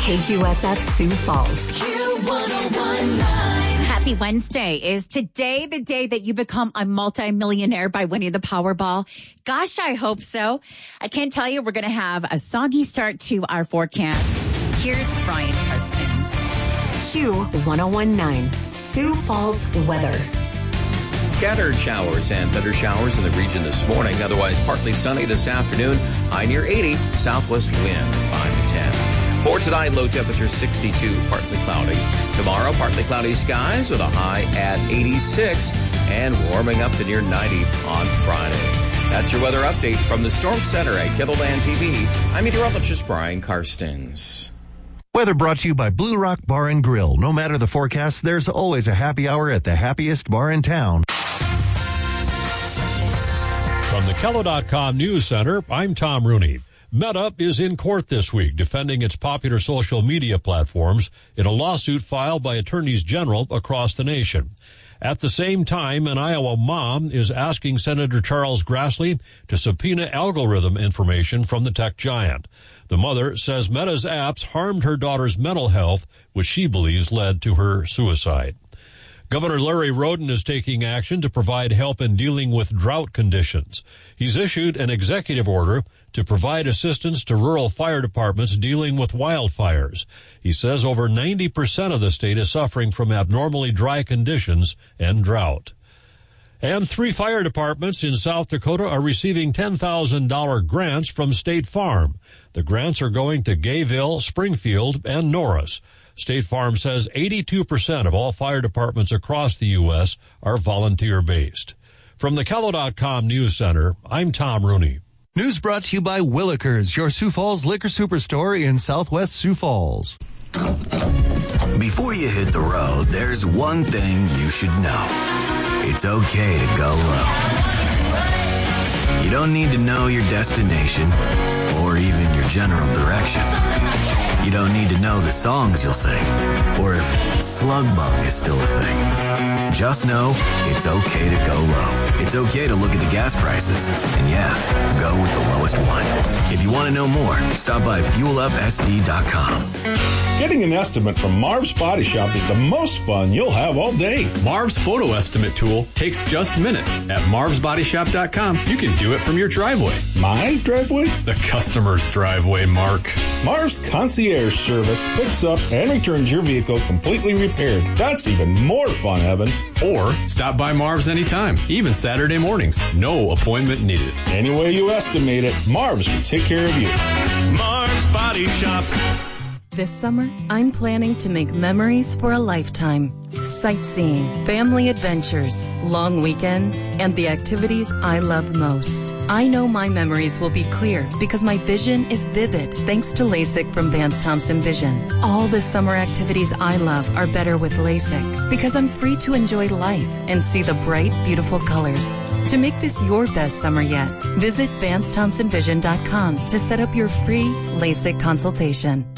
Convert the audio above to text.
KQSF Sioux Falls. Q1019. Happy Wednesday. Is today the day that you become a multimillionaire by winning the Powerball? Gosh, I hope so. I can't tell you, we're going to have a soggy start to our forecast. Here's Brian Karstens. Q1019. Sioux Falls weather. Scattered showers and thunder showers in the region this morning. Otherwise, partly sunny this afternoon. High near 80. Southwest wind 5 to 10. For tonight, low temperature 62, partly cloudy. Tomorrow, partly cloudy skies with a high at 86 and warming up to near 90 on Friday. That's your weather update from the Storm Center at Kettleland TV. I'm meteorologist Brian Karstens. Weather brought to you by Blue Rock Bar and Grill. No matter the forecast, there's always a happy hour at the happiest bar in town. From the Kello.com News Center, I'm Tom Rooney. Meta is in court this week defending its popular social media platforms in a lawsuit filed by attorneys general across the nation. At the same time, an Iowa mom is asking Senator Charles Grassley to subpoena algorithm information from the tech giant. The mother says Meta's apps harmed her daughter's mental health, which she believes led to her suicide. Governor Larry Roden is taking action to provide help in dealing with drought conditions. He's issued an executive order to provide assistance to rural fire departments dealing with wildfires. He says over 90% of the state is suffering from abnormally dry conditions and drought. And 3 fire departments in South Dakota are receiving $10,000 grants from State Farm. The grants are going to Gayville, Springfield, and Norris. State Farm says 82% of all fire departments across the U.S. are volunteer-based. From the Kello.com News Center, I'm Tom Rooney. News brought to you by Willikers, your Sioux Falls liquor superstore in Southwest Sioux Falls. Before you hit the road, there's one thing you should know. It's okay to go low. You don't need to know your destination or even your general direction. You don't need to know the songs you'll sing or if slug bug is still a thing. Just know it's okay to go low. It's okay to look at the gas prices and go with the lowest one. If you want to know more, stop by fuelupsd.com. Getting an estimate from Marv's Body Shop is the most fun you'll have all day. Marv's photo estimate tool takes just minutes. At marvsbodyshop.com, you can do it from your driveway. My driveway? The customer's driveway, Mark. Marv's Concierge Service picks up and returns your vehicle completely repaired. That's even more fun, Evan. Or stop by Marv's anytime, even Saturday mornings. No appointment needed. Any way you estimate it, Marv's will take care of you. Marv's Body Shop. This summer, I'm planning to make memories for a lifetime. Sightseeing, family adventures, long weekends, and the activities I love most. I know my memories will be clear because my vision is vivid thanks to LASIK from Vance Thompson Vision. All the summer activities I love are better with LASIK because I'm free to enjoy life and see the bright, beautiful colors. To make this your best summer yet, visit VanceThompsonVision.com to set up your free LASIK consultation.